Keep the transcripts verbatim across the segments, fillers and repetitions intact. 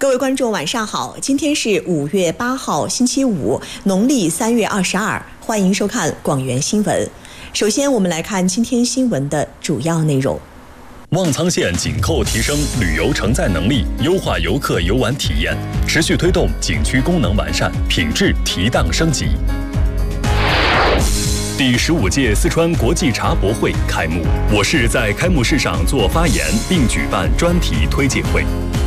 各位观众晚上好，今天是五月八号星期五，农历三月二十二，欢迎收看广元新闻。首先我们来看今天新闻的主要内容。 望苍县紧扣提升旅游承载能力，优化游客游玩体验，持续推动景区功能完善，品质提档升级。第十五届四川国际茶博会开幕，我市在开幕式上做发言，并举办专题推介会。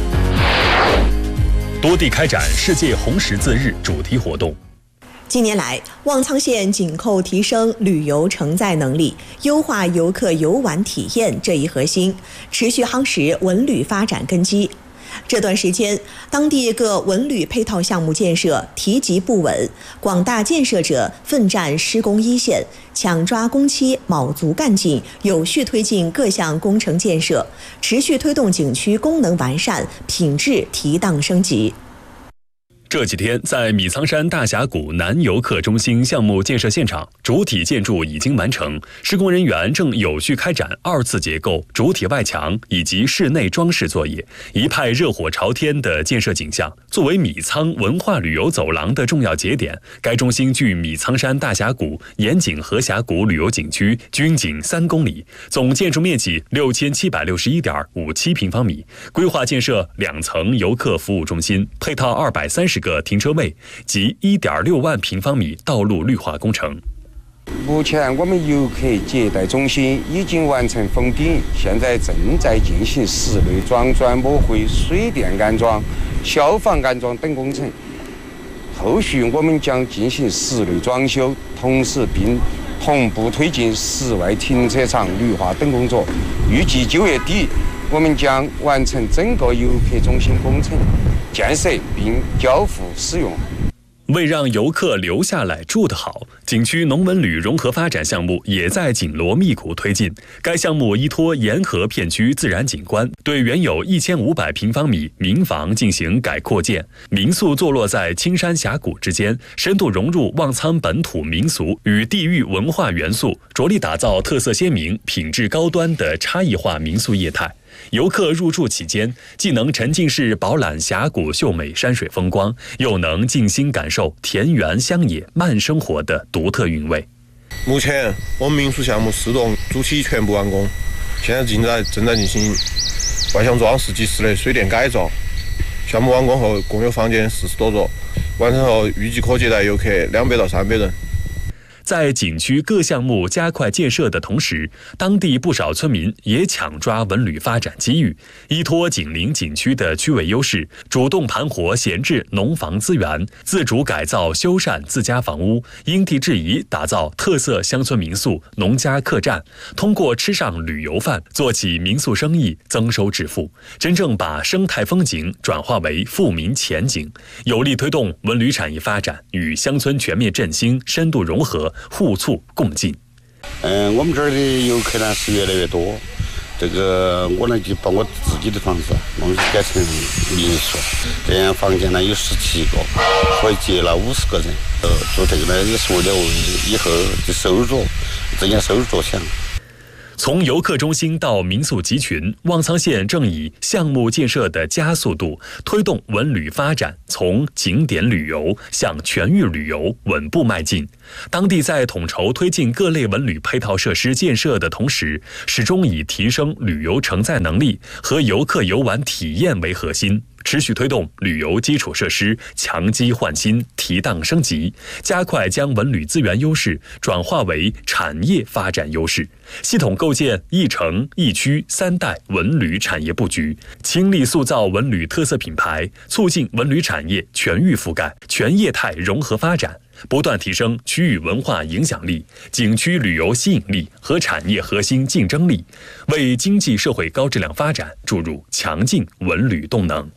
多地开展世界红十字日主题活动。 近年来，望苍县紧扣提升旅游承载能力，优化游客游玩体验这一核心，持续夯实文旅发展根基。这段时间，当地各文旅配套项目建设提及不稳，广大建设者奋战施工一线，抢抓工期，卯足干劲，有序推进各项工程建设，持续推动景区功能完善，品质提档升级。 这几天，在米仓山大峡谷南游客中心项目建设现场，主体建筑已经完成，施工人员正有序开展二次结构、主体外墙以及室内装饰作业，一派热火朝天的建设景象。作为米仓文化旅游走廊的重要节点，该中心距米仓山大峡谷、盐井河峡谷旅游景区均仅三公里，总建筑面积六千七百六十一点五七平方米，规划建设两层游客服务中心，配套二百三十个停车位及 一点六万平方米道路绿化工程。 目前我们游客接待中心已经完成封顶，现在正在进行室内装砖抹灰、水电安装、消防安装等工程。后续我们将进行室内装修，同时并同步推进室外停车场绿化等工作。预计九月底，我们将完成整个游客中心工程建设并交付使用。 为让游客留下来住得好，景区农文旅融合发展项目也在紧锣密鼓推进。该项目依托沿河片区自然景观，对原有一千五百平方米民房进行改扩建，民宿坐落在青山峡谷之间，深度融入望苍本土民俗与地域文化元素，着力打造特色鲜明、品质高端的差异化民宿业态。游客入住期间，既能沉浸式饱览峡谷秀美山水风光，又能静心感受田园乡野慢生活的独特韵味。 目前，我们民宿项目四栋主体全部完工，现在正在正在进行外墙装饰及室内水电改造。项目完工后，共有房间四十多座，完成后预计可接待游客两百到三百人。 在景区各项目加快建设的同时，当地不少村民也抢抓文旅发展机遇，依托紧邻景区的区位优势，主动盘活闲置农房资源，自主改造修缮自家房屋，因地制宜打造特色乡村民宿、农家客栈，通过吃上旅游饭，做起民宿生意，增收致富，真正把生态风景转化为富民前景，有力推动文旅产业发展与乡村全面振兴深度融合，互促共进。 嗯，我们这儿的游客呢是越来越多。这个我呢就把我自己的房子弄改成民宿，这样房间呢有十七个，可以接纳五十个人。呃，做这个呢也是为了为以后的收入、增加收入着想。 从游客中心到民宿集群，望苍县正以项目建设的加速度，推动文旅发展从景点旅游向全域旅游稳步迈进。当地在统筹推进各类文旅配套设施建设的同时，始终以提升旅游承载能力和游客游玩体验为核心，持续推动旅游基础设施强基换新、提档升级，加快将文旅资源优势转化为产业发展优势，系统构建一城一区三代文旅产业布局，倾力塑造文旅特色品牌，促进文旅产业全域覆盖、全业态融合发展，不断提升区域文化影响力、景区旅游吸引力和产业核心竞争力，为经济社会高质量发展注入强劲文旅动能。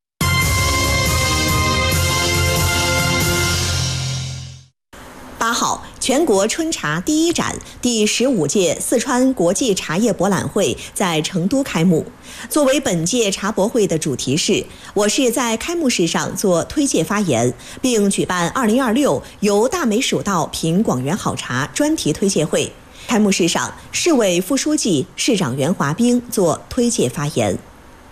八号，全国春茶第一展第十五届四川国际茶叶博览会在成都开幕。作为本届茶博会的主题式，我市在开幕式上做推介发言，并举办二零二六由大梅蜀道品广元好茶专题推介会。开幕式上，市委副书记、市长袁华兵做推介发言。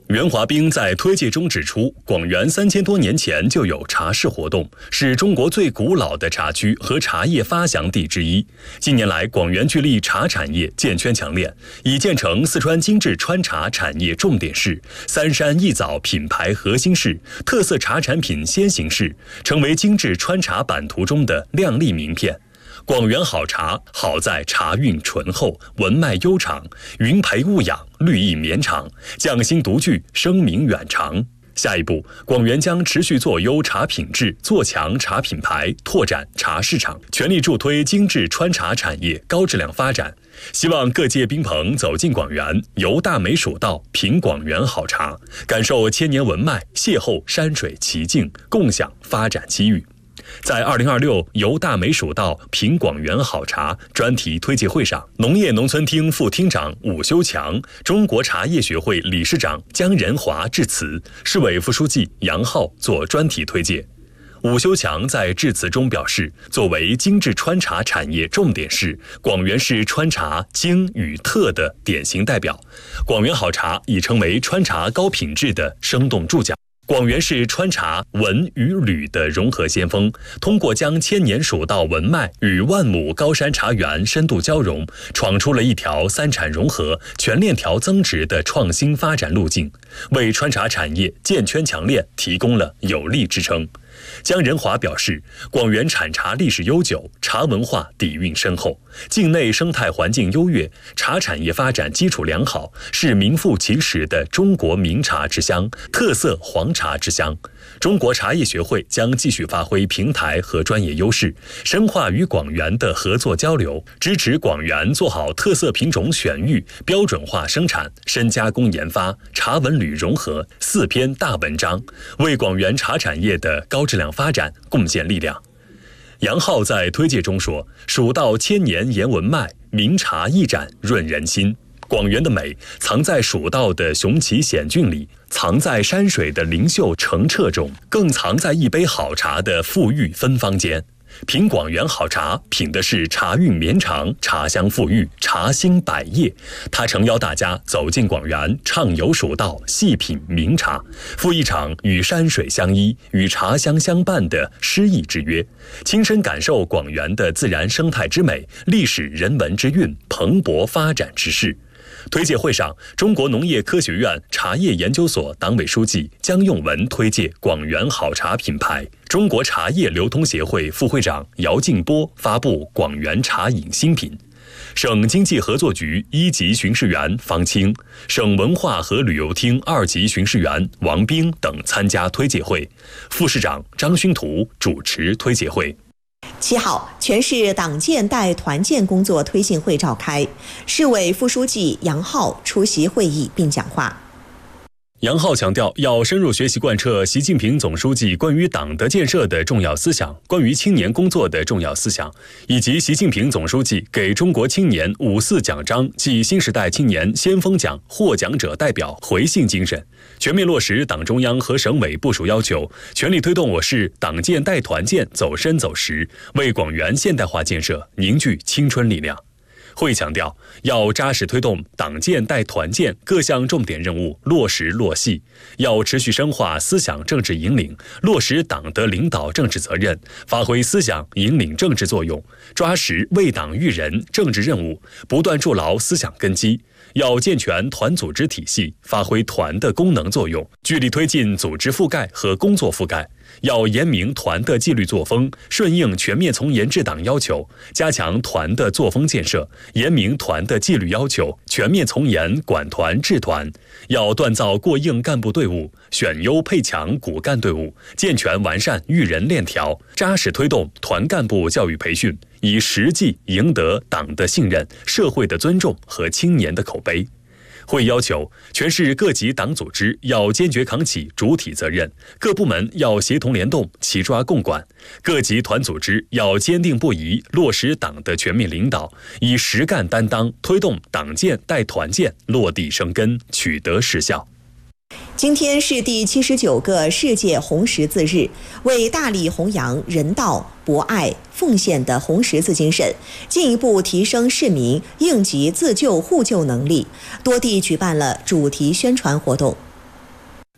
袁华兵在推介中指出，广元三千多年前就有茶市活动，是中国最古老的茶区和茶叶发祥地之一。近年来，广元聚力茶产业健全强链，已建成四川精致川茶产业重点市、三山一枣品牌核心市、特色茶产品先行市，成为精致川茶版图中的亮丽名片。广元好茶，好在茶韵醇厚，文脉悠长，云培雾养，绿意绵长，匠心独具，声名远长。下一步，广元将持续做优茶品质，做强茶品牌，拓展茶市场，全力助推精致川茶产业高质量发展。希望各界宾朋走进广元，游大梅蜀道，品广元好茶，感受千年文脉，邂逅山水奇境，共享发展机遇。在二零二六游大梅蜀道品广元好茶专题推介会上，农业农村厅副厅长武修强、中国茶叶学会理事长姜仁华致辞，市委副书记杨浩做专题推介。武修强在致辞中表示，作为精致川茶产业重点市，广元是川茶精与特的典型代表，广元好茶已成为川茶高品质的生动注脚。广元是川茶文与旅的融合先锋，通过将千年蜀道文脉与万亩高山茶园深度交融，闯出了一条三产融合、全链条增值的创新发展路径，为川茶产业健全强链提供了有力支撑。姜仁华表示，广元产茶历史悠久，茶文化底蕴深厚，境内生态环境优越，茶产业发展基础良好，是名副其实的中国名茶之乡、特色黄茶之乡。中国茶叶学会将继续发挥平台和专业优势，深化与广元的合作交流，支持广元做好特色品种选育、标准化生产、深加工研发、茶文旅融合四篇大文章，为广元茶产业的高质量发展贡献力量。杨浩在推介中说，蜀道千年沿文脉，名茶一盏润人心。广元的美藏在蜀道的雄奇险峻里，藏在山水的灵秀澄澈中，更藏在一杯好茶的馥郁芬芳间。品广元好茶，品的是茶韵绵长，茶香馥郁，茶兴百叶。他诚邀大家走进广元，畅游蜀道，细品名茶，赴一场与山水相依、与茶香相伴的诗意之约，亲身感受广元的自然生态之美、历史人文之韵、蓬勃发展之势。推介会上，中国农业科学院茶叶研究所党委书记姜用文推介广元好茶品牌，中国茶叶流通协会副会长姚劲波发布广元茶饮新品。省经济合作局一级巡视员方清、省文化和旅游厅二级巡视员王兵等参加推介会，副市长张勋图主持推介会。 七号，全市党建代团建工作推进会召开，市委副书记杨浩出席会议并讲话。 杨浩强调，要深入学习贯彻习近平总书记关于党的建设的重要思想，关于青年工作的重要思想，以及习近平总书记给中国青年五四奖章暨新时代青年先锋奖获奖者代表回信精神，全面落实党中央和省委部署要求，全力推动我市党建代团建走深走实，为广元现代化建设凝聚青春力量。会议强调，要扎实推动党建代团建各项重点任务落实落细，要持续深化思想政治引领，落实党的领导政治责任，发挥思想引领政治作用，抓实为党育人政治任务，不断筑牢思想根基。要健全团组织体系，发挥团的功能作用，聚力推进组织覆盖和工作覆盖。要严明团的纪律作风，顺应全面从严治党要求，加强团的作风建设，严明团的纪律要求，全面从严管团治团。要锻造过硬干部队伍，选优配强骨干队伍，健全完善育人链条，扎实推动团干部教育培训，以实际赢得党的信任、社会的尊重和青年的口碑。会议要求，全市各级党组织要坚决扛起主体责任，各部门要协同联动、齐抓共管，各级团组织要坚定不移落实党的全面领导，以实干担当推动党建代团建落地生根，取得实效。 今天是第七十九个世界红十字日，为大力弘扬人道、博爱、奉献的红十字精神，进一步提升市民应急自救互救能力，多地举办了主题宣传活动。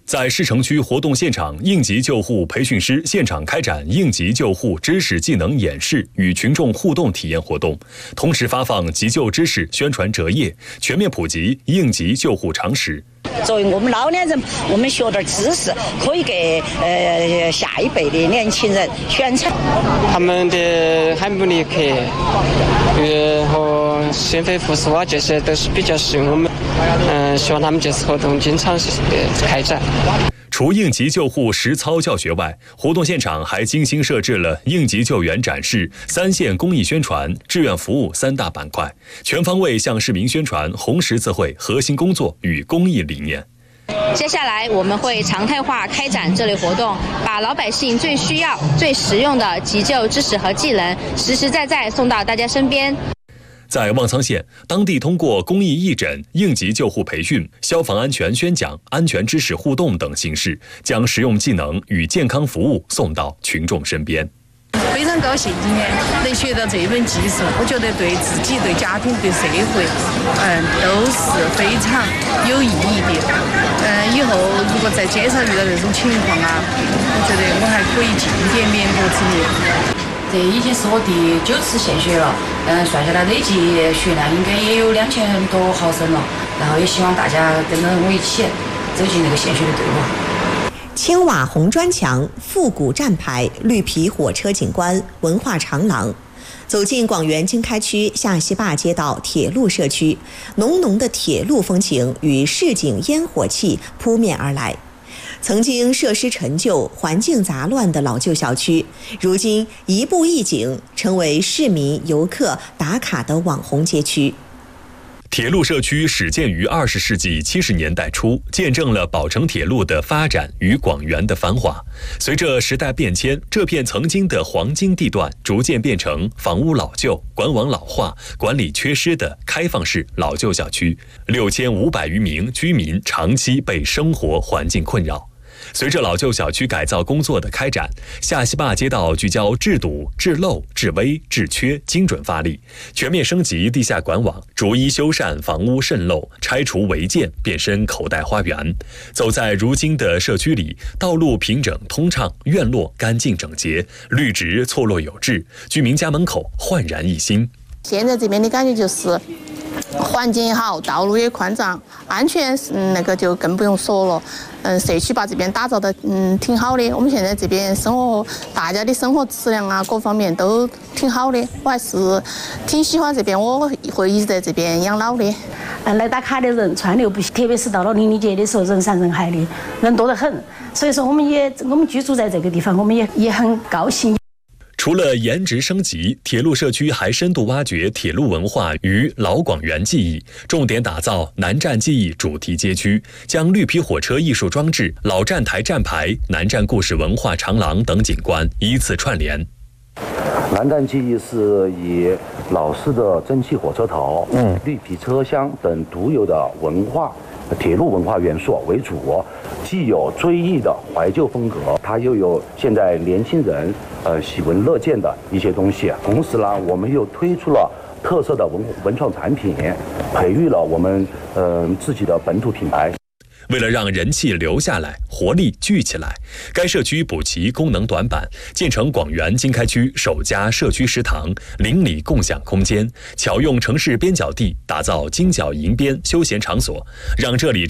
在市城区活动现场，应急救护培训师现场开展应急救护知识技能演示与群众互动体验活动，同时发放急救知识宣传折页，全面普及应急救护常识。 作为我们老年人，我们学点知识，可以给呃下一辈的年轻人宣传。 他们的海姆立克、呃和心肺复苏啊，这些都是比较适用我们。嗯、呃，希望他们这次活动经常呃开展。 除应急救护实操教学外，活动现场还精心设置了应急救援展示、三线公益宣传、志愿服务三大板块，全方位向市民宣传红十字会核心工作与公益理念。 接下来我们会常态化开展这类活动，把老百姓最需要、最实用的急救知识和技能，实实在在送到大家身边。 在望苍县，当地通过公益义诊、应急救护培训、消防安全宣讲、安全知识互动等形式，将实用技能与健康服务送到群众身边。 非常高兴今天能学到这门技术，我觉得对自己、对家庭、对社会，嗯，都是非常有意义的。嗯，以后如果在街上遇到这种情况啊，我觉得我还可以尽一点绵薄之力。 这已经是我第九次献血了，嗯，算下来累计血量应该也有两千多毫升了。然后也希望大家跟着我一起走进那个献血的队伍。 青瓦红砖墙、复古站牌、绿皮火车景观、文化长廊。走进广元经开区下西坝街道铁路社区，浓浓的铁路风情与市井烟火气扑面而来。曾经设施陈旧、环境杂乱的老旧小区，如今一步一景，成为市民游客打卡的网红街区。 铁路社区始建于二十世纪七十年代初，见证了宝成铁路的发展与广元的繁华。随着时代变迁，这片曾经的黄金地段逐渐变成房屋老旧、管网老化、管理缺失的开放式老旧小区，六千五百余名居民长期被生活环境困扰。随着老旧小区改造工作的开展，下西坝街道聚焦治堵、治漏、治危、治缺，精准发力，全面升级地下管网，逐一修缮房屋渗漏，拆除违建，变身口袋花园。走在如今的社区里，道路平整通畅，院落干净整洁，绿植错落有致，居民家门口焕然一新。 现在这边的感觉就是环境也好，道路也宽敞，安全嗯那个就更不用说了。嗯，社区把这边打造的嗯挺好的，我们现在这边生活大家的生活质量啊各方面都挺好的，我还是挺喜欢这边，我会一直在这边养老的。 嗯，来打卡的人川流不息，特别是到了邻里节的时候，人山人海的，人多得很。所以说，我们也我们居住在这个地方，我们也也很高兴。 除了颜值升级，铁路社区还深度挖掘铁路文化与老广元记忆，重点打造南站记忆主题街区，将绿皮火车艺术装置、老站台站牌、南站故事文化长廊等景观依次串联。 南站记忆是以老式的蒸汽火车头、嗯、绿皮车厢等独有的文化铁路文化元素为主，既有追忆的怀旧风格，它又有现在年轻人呃喜闻乐见的一些东西。同时呢，我们又推出了特色的文文创产品，培育了我们呃自己的本土品牌。 为了让人气留下来、活力聚起来，该社区补齐功能短板，建成广元经开区首家社区食堂、邻里共享空间，巧用城市边角地打造金角银边休闲场所，让这里